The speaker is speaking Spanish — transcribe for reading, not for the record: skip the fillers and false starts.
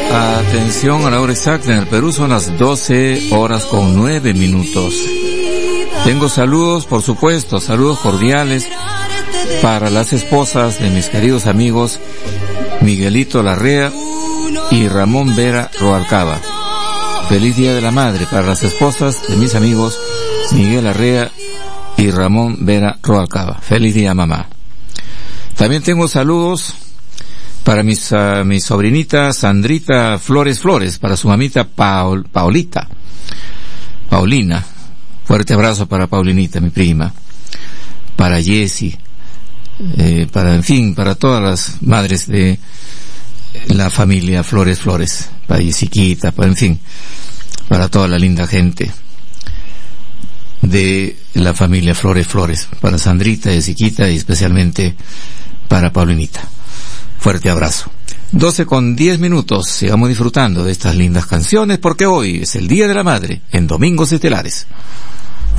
Atención a la hora exacta, en el Perú son las 12:09. Tengo saludos, por supuesto, saludos cordiales para las esposas de mis queridos amigos Miguelito Larrea y Ramón Vera Roalcaba. Feliz Día de la Madre para las esposas de mis amigos Miguel Larrea y Ramón Vera Roalcaba. Feliz día, mamá. También tengo saludos para mi sobrinita Sandrita Flores, para su mamita Paulina. Fuerte abrazo para Paulinita, mi prima. Para Jessie, para todas las madres de la familia Flores, para Jessiquita, para toda la linda gente de la familia Flores, para Sandrita, Jessiquita y especialmente para Paulinita. Fuerte abrazo. 12:10. Sigamos disfrutando de estas lindas canciones porque hoy es el Día de la Madre en Domingos Estelares.